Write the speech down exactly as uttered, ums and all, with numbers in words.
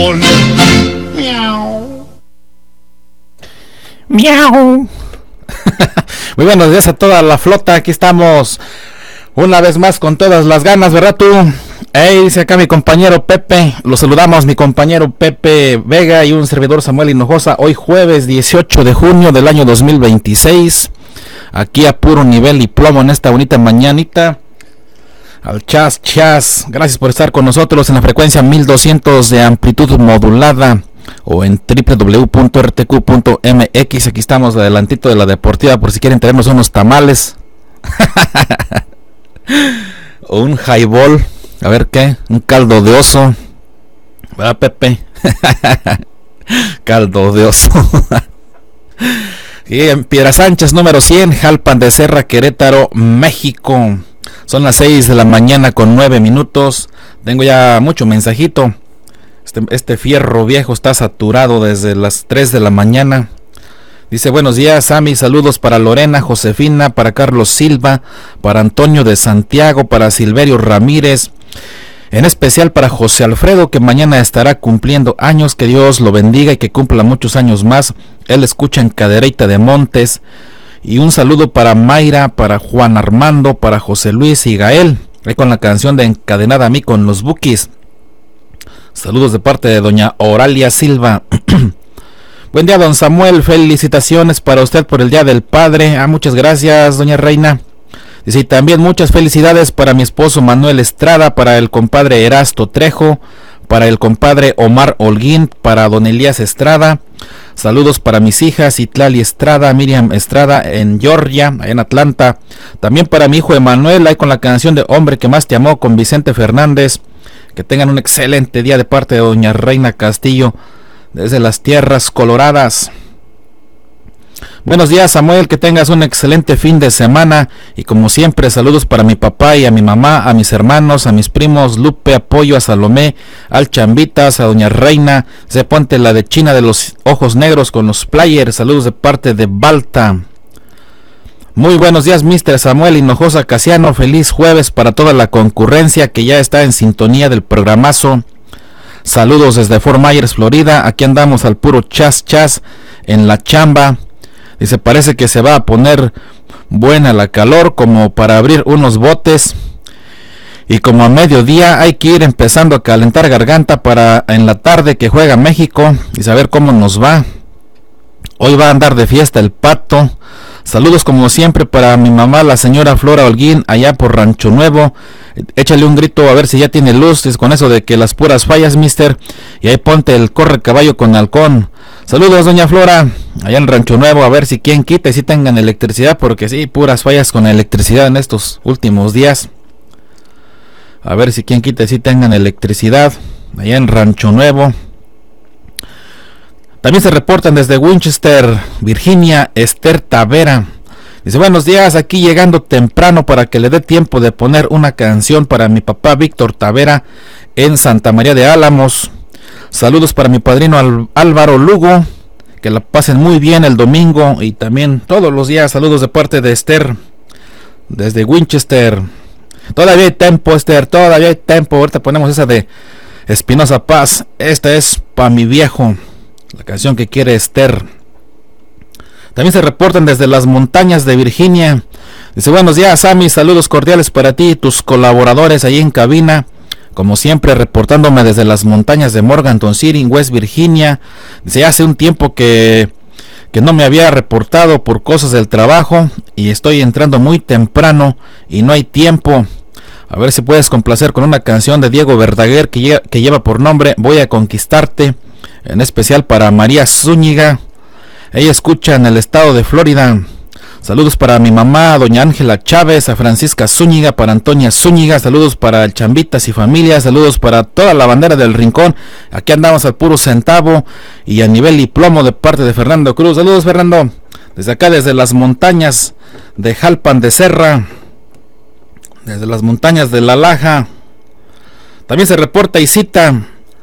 Pokémon. Miau. Miau. Muy buenos días a toda la flota. Aquí estamos una vez más con todas las ganas, ¿verdad tú? Hey, dice acá mi compañero Pepe. Los saludamos, mi compañero Pepe Vega y un servidor Samuel Hinojosa. Hoy jueves dieciocho de junio del año dos mil veintiséis. Aquí a puro nivel y plomo en esta bonita mañanita. Al chas, chas. Gracias por estar con nosotros en la frecuencia mil doscientos de amplitud modulada o en doble u doble u doble u punto r t q punto m x. Aquí estamos adelantito de la deportiva por si quieren traernos unos tamales. O un highball. A ver qué. Un caldo de oso. ¿Verdad, Pepe? Caldo de oso. Y en Piedras Sánchez número cien, Jalpan de Serra, Querétaro, México. Son las seis de la mañana con nueve minutos. Tengo ya mucho mensajito. Este, este fierro viejo está saturado desde las tres de la mañana. Dice, buenos días, Sammy, saludos para Lorena, Josefina, para Carlos Silva, para Antonio de Santiago, para Silverio Ramírez, en especial para José Alfredo, que mañana estará cumpliendo años. Que Dios lo bendiga y que cumpla muchos años más. Él escucha en Cadereyta de Montes. Y un saludo para Mayra, para Juan Armando, para José Luis y Gael, ahí con la canción de Encadenada a mí con los Bukis. Saludos de parte de doña Oralia Silva. Buen día, don Samuel, felicitaciones para usted por el Día del Padre. Ah, muchas gracias, doña Reina. Dice, y también muchas felicidades para mi esposo Manuel Estrada, para el compadre Erasto Trejo, para el compadre Omar Holguín, para don Elías Estrada. Saludos para mis hijas Itlali Estrada, Miriam Estrada en Georgia, en Atlanta. También para mi hijo Emanuel, ahí con la canción de Hombre que más te amó con Vicente Fernández. Que tengan un excelente día de parte de doña Reina Castillo, desde las tierras coloradas. Buenos días, Samuel, que tengas un excelente fin de semana. Y como siempre, saludos para mi papá y a mi mamá, a mis hermanos, a mis primos, Lupe, Apoyo, a Salomé, al Chambitas, a doña Reina. Se ponte la de China de los ojos negros con los players. Saludos de parte de Balta. Muy buenos días, mister Samuel Hinojosa Casiano. Feliz jueves para toda la concurrencia que ya está en sintonía del programazo. Saludos desde Fort Myers, Florida. Aquí andamos al puro chas chas en la chamba. Dice, parece que se va a poner buena la calor como para abrir unos botes. Y como a mediodía hay que ir empezando a calentar garganta para en la tarde que juega México y saber cómo nos va. Hoy va a andar de fiesta el Pato. Saludos como siempre para mi mamá, la señora Flora Holguín, allá por Rancho Nuevo. Échale un grito a ver si ya tiene luz. Es con eso de que las puras fallas, mister. Y ahí ponte el corre caballo con halcón. Saludos, doña Flora, allá en Rancho Nuevo, a ver si quien quita y si tengan electricidad, porque sí, puras fallas con electricidad en estos últimos días. A ver si quien quita y si tengan electricidad, allá en Rancho Nuevo. También se reportan desde Winchester, Virginia, Esther Tavera. Dice, buenos días, aquí llegando temprano para que le dé tiempo de poner una canción para mi papá Víctor Tavera en Santa María de Álamos. Saludos para mi padrino Álvaro Lugo, que la pasen muy bien el domingo y también todos los días. Saludos de parte de Esther, desde Winchester. Todavía hay tiempo, Esther, todavía hay tiempo. Ahorita ponemos esa de Espinosa Paz. Esta es pa' mi viejo, la canción que quiere Esther. También se reportan desde las montañas de Virginia. Dice, buenos días, Sammy, saludos cordiales para ti y tus colaboradores ahí en cabina. Como siempre, reportándome desde las montañas de Morganton City, West Virginia. Dice, hace un tiempo que, que no me había reportado por cosas del trabajo y estoy entrando muy temprano y no hay tiempo. A ver si puedes complacer con una canción de Diego Verdaguer que, lle- que lleva por nombre Voy a Conquistarte, en especial para María Zúñiga. Ella escucha en el estado de Florida. Saludos para mi mamá, doña Ángela Chávez, a Francisca Zúñiga, para Antonia Zúñiga, saludos para el Chambitas y familia, saludos para toda la bandera del Rincón. Aquí andamos al puro centavo y a nivel y plomo de parte de Fernando Cruz. Saludos, Fernando, desde acá, desde las montañas de Jalpan de Serra, desde las montañas de La Laja. También se reporta Isita.